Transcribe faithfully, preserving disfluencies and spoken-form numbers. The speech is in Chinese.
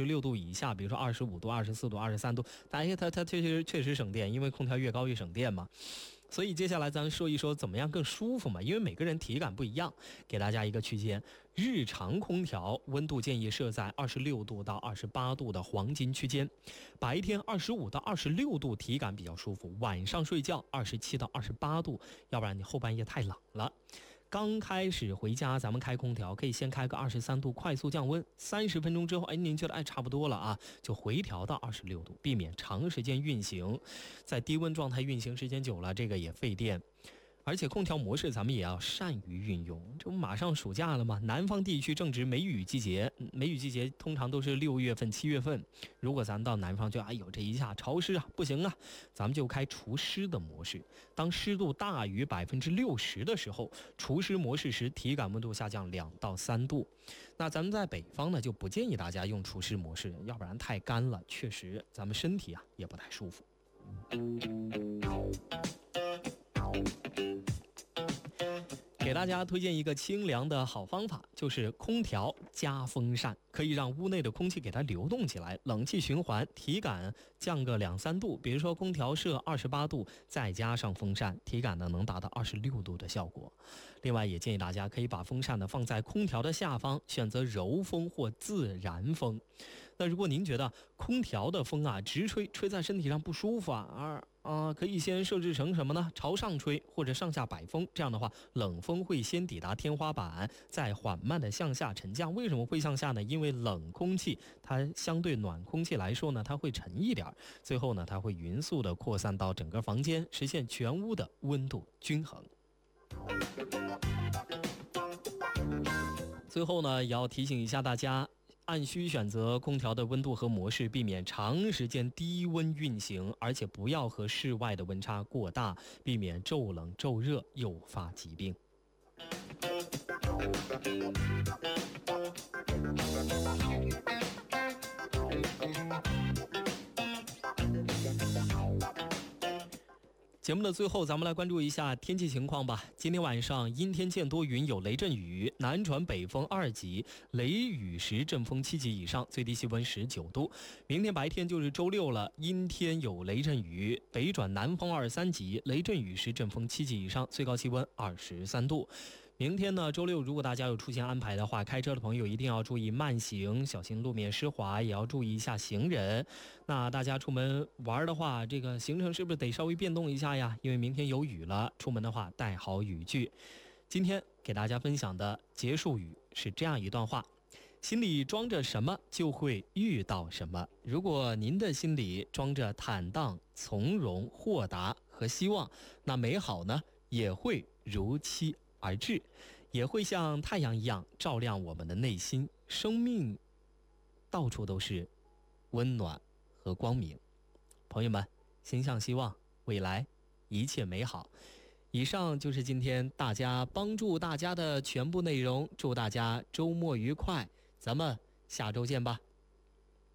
十六度以下，比如说二十五度、二十四度、二十三度，大家它它确实确实省电，因为空调越高越省电嘛。所以接下来咱们说一说怎么样更舒服嘛，因为每个人体感不一样，给大家一个区间。日常空调温度建议设在二十六度到二十八度的黄金区间，白天二十五到二十六度体感比较舒服，晚上睡觉二十七到二十八度，要不然你后半夜太冷了。刚开始回家咱们开空调可以先开个二十三度快速降温，三十分钟之后哎您觉得哎差不多了啊，就回调到二十六度，避免长时间运行，在低温状态运行时间久了这个也费电。而且空调模式咱们也要善于运用，这不马上暑假了吗？南方地区正值梅雨季节，梅雨季节通常都是六月份七月份，如果咱到南方就哎呦这一下潮湿啊，不行啊，咱们就开除湿的模式。当湿度大于百分之六十的时候，除湿模式时体感温度下降两到三度。那咱们在北方呢就不建议大家用除湿模式，要不然太干了，确实咱们身体啊也不太舒服。给大家推荐一个清凉的好方法，就是空调加风扇，可以让屋内的空气给它流动起来，冷气循环，体感降个两三度。比如说空调设二十八度，再加上风扇，体感呢能达到二十六度的效果。另外也建议大家可以把风扇呢放在空调的下方，选择柔风或自然风。那如果您觉得空调的风啊直吹，吹在身体上不舒服啊，而啊，可以先设置成什么呢？朝上吹或者上下摆风，这样的话，冷风会先抵达天花板，再缓慢的向下沉降。为什么会向下呢？因为冷空气它相对暖空气来说呢，它会沉一点，最后呢，它会匀速的扩散到整个房间，实现全屋的温度均衡。最后呢，也要提醒一下大家，按需选择空调的温度和模式，避免长时间低温运行，而且不要和室外的温差过大，避免骤冷骤热诱发疾病。节目的最后咱们来关注一下天气情况吧。今天晚上阴天见多云，有雷阵雨，南传北风二级，雷雨时阵风七级以上，最低气温十九度。明天白天就是周六了，阴天有雷阵雨，北转南风二三级，雷阵雨时阵风七级以上，最高气温二十三度。明天呢，周六如果大家有出行安排的话，开车的朋友一定要注意慢行，小心路面湿滑，也要注意一下行人。那大家出门玩的话，这个行程是不是得稍微变动一下呀？因为明天有雨了，出门的话带好雨具。今天给大家分享的结束语是这样一段话：心里装着什么就会遇到什么。如果您的心里装着坦荡、从容、豁达和希望，那美好呢也会如期而至，也会像太阳一样照亮我们的内心。生命到处都是温暖和光明。朋友们，心向希望，未来一切美好。以上就是今天大家帮助大家的全部内容，祝大家周末愉快，咱们下周见吧。